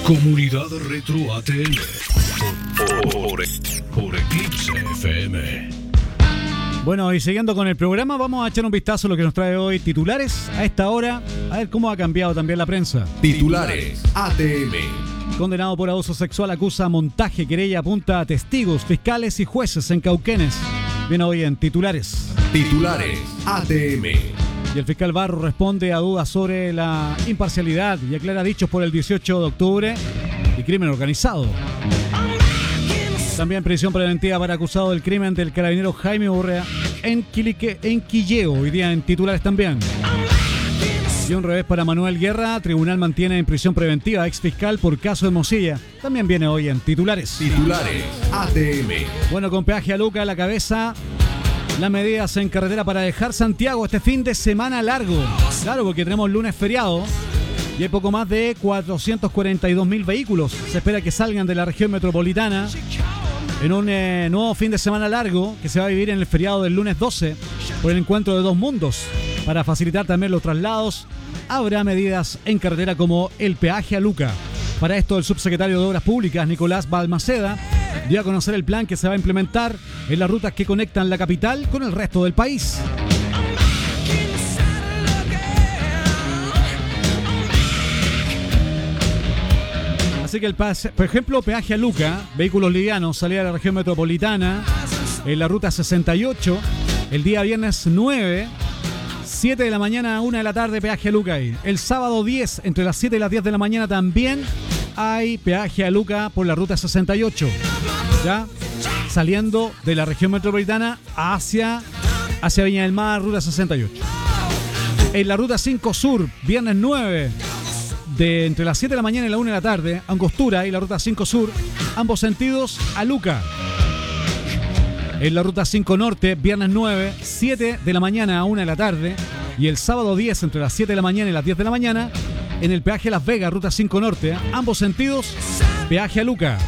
Comunidad Retro ATM por Eclipse FM. Bueno, y siguiendo con el programa, vamos a echar un vistazo a lo que nos trae hoy titulares a esta hora, a ver cómo ha cambiado también la prensa. Titulares ATM. Condenado por abuso sexual acusa montaje, querella apunta a testigos, fiscales y jueces en Cauquenes. Viene hoy en titulares. Titulares ATM. Y el fiscal Barro responde a dudas sobre la imparcialidad y aclara dichos por el 18 de octubre y crimen organizado. También prisión preventiva para acusado del crimen del carabinero Jaime Urrea en Quilleo, hoy día en titulares también. Y un revés para Manuel Guerra, tribunal mantiene en prisión preventiva a ex fiscal por caso de Mosilla. También viene hoy en titulares. Titulares ATM. Bueno, con peaje a Luca a la cabeza, las medidas en carretera para dejar Santiago este fin de semana largo. Claro, porque tenemos lunes feriado y hay poco más de 442.000 vehículos. Se espera que salgan de la región metropolitana en un nuevo fin de semana largo que se va a vivir en el feriado del lunes 12 por el encuentro de dos mundos. Para facilitar también los traslados, habrá medidas en carretera como el peaje a Luca. Para esto, el subsecretario de Obras Públicas, Nicolás Balmaceda, dio a conocer el plan que se va a implementar en las rutas que conectan la capital con el resto del país. Así que, por ejemplo, peaje a Luca, vehículos livianos, salida de la región metropolitana, en la ruta 68, el día viernes 9, 7 de la mañana a 1 de la tarde, peaje a Luca ahí. El sábado 10, entre las 7 y las 10 de la mañana también hay peaje a Luca por la ruta 68. ¿Ya? Saliendo de la región metropolitana hacia Viña del Mar, ruta 68. En la ruta 5 Sur, viernes 9, de entre las 7 de la mañana y la 1 de la tarde, Angostura y la ruta 5 Sur, ambos sentidos a Luca. En la ruta 5 Norte, viernes 9, 7 de la mañana a 1 de la tarde, y el sábado 10, entre las 7 de la mañana y las 10 de la mañana, en el peaje Las Vegas, ruta 5 Norte, ambos sentidos, peaje a Luca.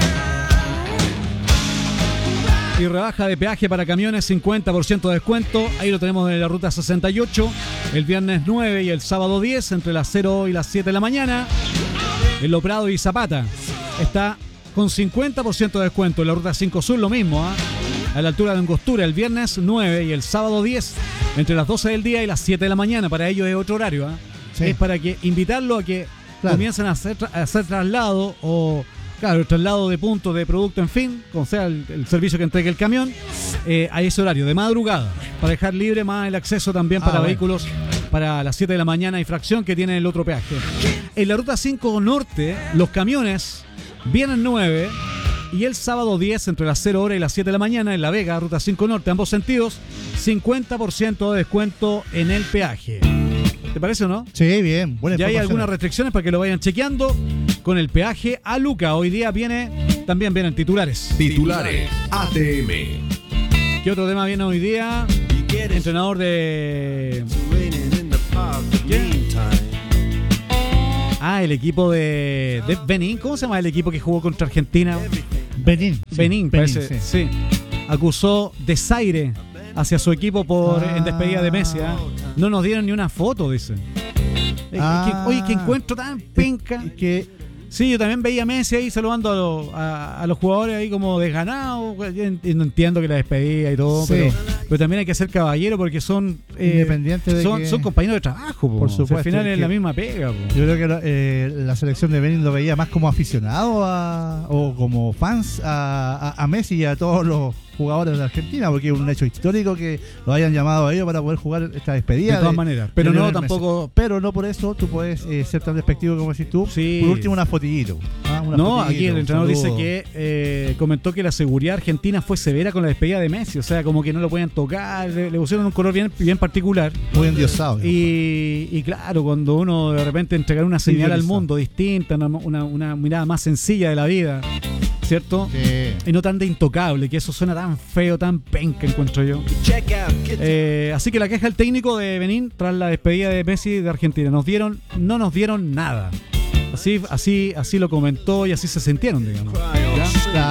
Y rebaja de peaje para camiones, 50% de descuento. Ahí lo tenemos en la ruta 68, el viernes 9 y el sábado 10, entre las 0 y las 7 de la mañana. En Lo Prado y Zapata está con 50% de descuento. En la ruta 5 Sur lo mismo, a la altura de Angostura, el viernes 9 y el sábado 10, entre las 12 del día y las 7 de la mañana. Para ellos es otro horario. Sí. Es para que invitarlo a que comiencen a hacer traslado o... Claro, el traslado de puntos, de producto, en fin, como sea el servicio que entregue el camión, a ese horario, de madrugada, para dejar libre más el acceso también para vehículos para las 7 de la mañana y fracción que tiene el otro peaje. En la ruta 5 Norte, los camiones vienen 9 y el sábado 10, entre las 0 horas y las 7 de la mañana, en La Vega, ruta 5 Norte, ambos sentidos, 50% de descuento en el peaje. ¿Te parece o no? Sí, bien. Buena ya hay información. algunas restricciones para que lo vayan chequeando con el peaje a Luca. Hoy día también vienen titulares. Titulares ATM. ¿Qué otro tema viene hoy día? Entrenador de... el equipo de Benín. ¿Cómo se llama el equipo que jugó contra Argentina? Benín, parece. Sí. Acusó desaire hacia su equipo en despedida de Messi. No nos dieron ni una foto, dice. Oye, que encuentro tan penca. Sí, yo también veía a Messi ahí saludando a los jugadores ahí como desganados. Yo no entiendo que la despedida y todo, sí. pero también hay que ser caballero porque son independientes de son compañeros de trabajo. Por supuesto. Al final es la misma pega. Yo creo que la selección de Benín lo veía más como aficionado o como fans a Messi y a todos los jugadores de Argentina, porque es un hecho histórico que lo hayan llamado a ellos para poder jugar esta despedida. De todas maneras, pero no tampoco. Messi. Pero no por eso tú puedes ser tan despectivo como decís tú. Sí. Por último, una fotillito. Aquí el entrenador dice que comentó que la seguridad argentina fue severa con la despedida de Messi, o sea, como que no lo podían tocar, le pusieron un color bien particular. Muy endiosado. Y claro, cuando uno de repente entregar una señal al mundo distinta, una mirada más sencilla de la vida, ¿cierto? Sí. Y no tan de intocable, que eso suena tan feo, tan penca, encuentro yo. Así que la queja del técnico de Benín tras la despedida de Messi de Argentina. No nos dieron nada. Así lo comentó y así se sintieron, digamos. ¿Ya? Claro.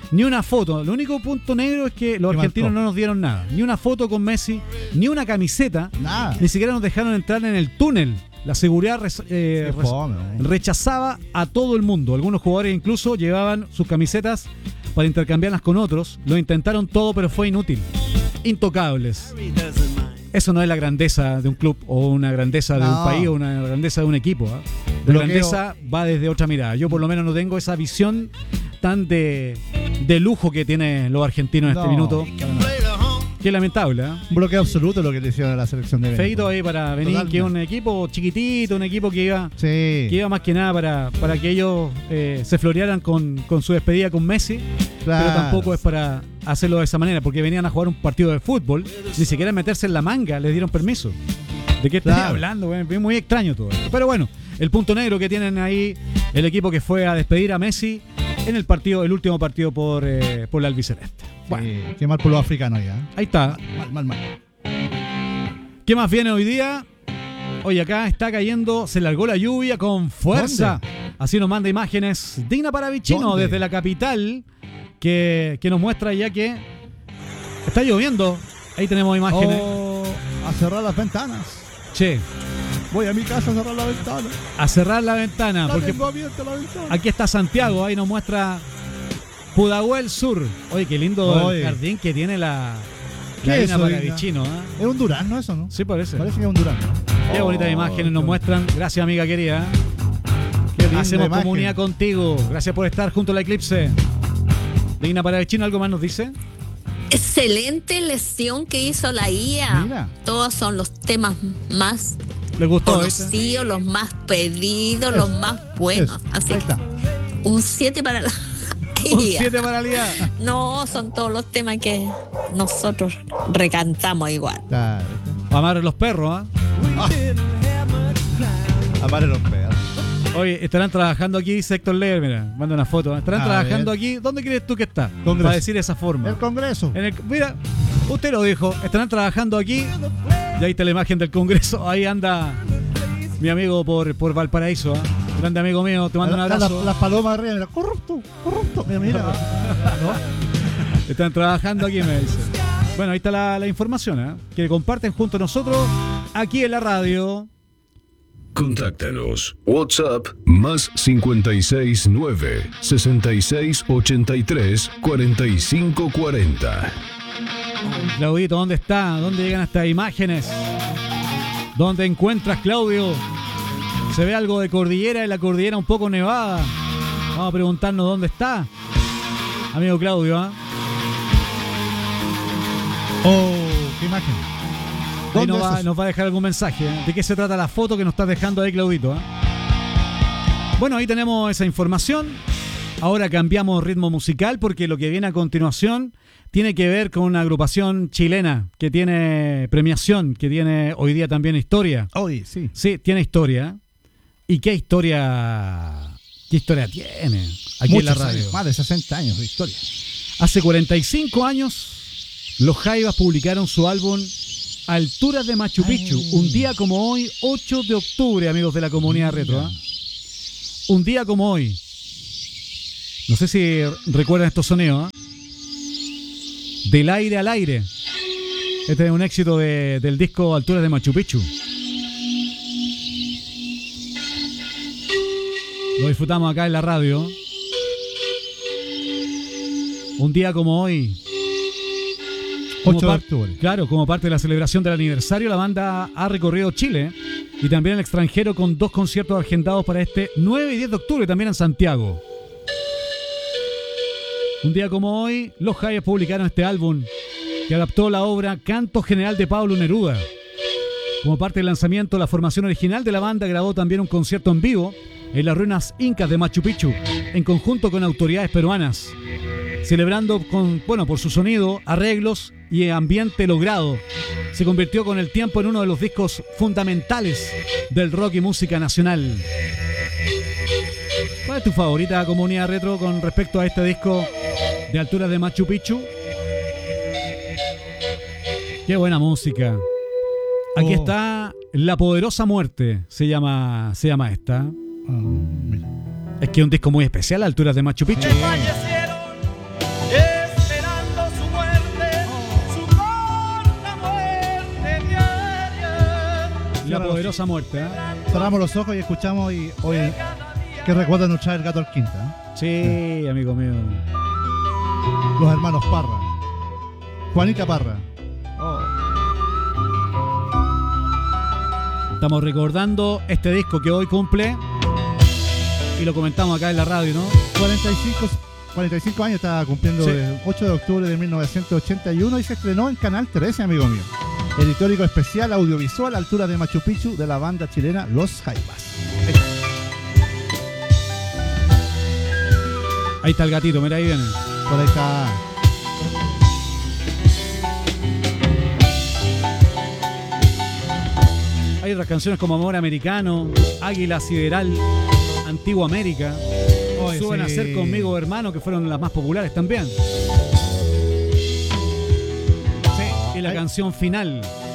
Ni una foto. Lo único punto negro es que los ¿Qué argentinos marcó? no nos dieron nada. Ni una foto con Messi, ni una camiseta. Nada. Ni siquiera nos dejaron entrar en el túnel. La seguridad Qué fome, ¿no? rechazaba a todo el mundo. Algunos jugadores incluso llevaban sus camisetas para intercambiarlas con otros. Lo intentaron todo, pero fue inútil. Intocables. Eso no es la grandeza de un club o una grandeza de un No. país o una grandeza de un equipo. ¿eh? La Bloqueo. grandeza va desde otra mirada. Yo por lo menos no tengo esa visión tan de lujo que tienen los argentinos en este No, minuto. para nada. Qué lamentable. ¿eh? Un bloqueo absoluto lo que le hicieron a la selección de Benin. Feito ahí para Benín, Totalmente. que es un equipo chiquitito, un equipo que Sí, iba más que nada para que ellos se florearan con su despedida con Messi, claro. pero tampoco es para hacerlo de esa manera, porque venían a jugar un partido de fútbol, ni siquiera meterse en la manga les dieron permiso. ¿De qué estás Claro. hablando? Güey? Es muy extraño todo esto. Pero bueno, el punto negro que tienen ahí el equipo que fue a despedir a Messi en el último partido por la albiceleste. Bueno, Sí, qué mal por los africanos ya. ahí está. Mal. ¿Qué más viene hoy día? Hoy acá está cayendo, se largó la lluvia con fuerza. ¿Dónde? Así nos manda imágenes Dina Paravicino ¿Dónde? desde la capital, que nos muestra ya que está lloviendo. Ahí tenemos imágenes. Oh, a cerrar las ventanas. Che, Voy a mi casa a cerrar la ventana. a cerrar la ventana, La porque tengo abierta la ventana. aquí está Santiago, ahí nos muestra Pudahuel Sur. Oye, qué lindo Oye. el jardín que tiene la ¿Qué es Dina eso, Paravicino. ¿eh? Es un durazno eso, ¿no? Sí, parece. Parece que es un durazno. Qué bonitas imágenes nos qué- muestran. Gracias, amiga querida. qué linda Hacemos imagen. comunidad contigo. Gracias por estar junto a la Eclipse. Digna Paravicino, ¿algo más nos dice? Excelente lesión que hizo la IA. Mira. Todos son los temas más ¿Les gustó? ¿viste? conocidos, los más pedidos, los más buenos. Eso, Así ahí que está. un 7 para la Un IA. 7 para la IA. No, son todos los temas que nosotros recantamos igual. Claro. Amar a los perros, ¿ah? Apare los perros. Oye, estarán trabajando aquí, dice Héctor Leer, mira, manda una foto. ¿eh? Estarán A trabajando ver. aquí. ¿Dónde crees tú que está? Congreso. Para decir esa forma. El Congreso. Mira, usted lo dijo, estarán trabajando aquí. Y ahí está la imagen del Congreso. Ahí anda mi amigo por Valparaíso. ¿ah? Grande amigo mío, te mando un abrazo. Las palomas arriba, mira, corrupto. Mira. ¿No? Están trabajando aquí, me dice. Bueno, ahí está la información, ¿eh? Que comparten junto a nosotros aquí en la radio. Contáctanos. WhatsApp más 569 6683 4540. Claudito, ¿dónde está? ¿Dónde llegan estas imágenes? ¿Dónde encuentras, Claudio? Se ve algo de cordillera y la cordillera un poco nevada. Vamos a preguntarnos dónde está. Amigo Claudio, ¿ah? Oh, qué imagen. Ahí ¿Dónde nos es eso? va a dejar algún mensaje. ¿Eh? ¿De qué se trata la foto que nos estás dejando ahí, Claudito? ¿Eh? Bueno, ahí tenemos esa información. Ahora cambiamos ritmo musical porque lo que viene a continuación tiene que ver con una agrupación chilena que tiene premiación, que tiene hoy día también historia. Oye, sí. Sí, tiene historia. ¿Y qué historia tiene aquí en la Muchos radio? años, más de 60 años de historia. Hace 45 años, los Jaivas publicaron su álbum Alturas de Machu Picchu. Ay. Un día como hoy, 8 de octubre, amigos de la comunidad retro. ¿Ah? Un día como hoy. No sé si recuerdan estos sonidos. ¿Ah? Del aire al aire. Este es un éxito del disco Alturas de Machu Picchu. Lo disfrutamos acá en la radio. Un día como hoy. 8 de par- octubre. Claro, como parte de la celebración del aniversario, la banda ha recorrido Chile y también el extranjero con 2 conciertos agendados para este 9 y 10 de octubre, también en Santiago. Un día como hoy, los Jaivas publicaron este álbum que adaptó la obra Canto General de Pablo Neruda. Como parte del lanzamiento, la formación original de la banda grabó también un concierto en vivo en las ruinas incas de Machu Picchu, en conjunto con autoridades peruanas, celebrando por su sonido, arreglos y ambiente logrado. Se convirtió con el tiempo en uno de los discos fundamentales del rock y música nacional. ¿Cuál es tu favorita, comunidad retro, con respecto a este disco de Alturas de Machu Picchu? Qué buena música. Aquí Oh. está La Poderosa Muerte, se llama esta. Ah, mira. Es que es un disco muy especial, Alturas de Machu Picchu. La poderosa muerte, ¿eh? Cerramos los ojos y escuchamos y oye, qué recuerdo nos trae el Gato Quinta. Sí, amigo mío. Los hermanos Parra. Juanita Parra. Estamos recordando este disco que hoy cumple y lo comentamos acá en la radio, ¿no? 45 años estaba cumpliendo Sí. el 8 de octubre de 1981 y se estrenó en Canal 13, amigo mío. El histórico especial audiovisual a altura de Machu Picchu de la banda chilena Los Jaivas. Ahí está el gatito, mira, ahí viene. Por ahí está. Hay otras canciones como Amor Americano, Águila Sideral, Antigua América. Oye, Suben a sí. ser Conmigo Hermano, que fueron las más populares también. Y la Ay. canción final,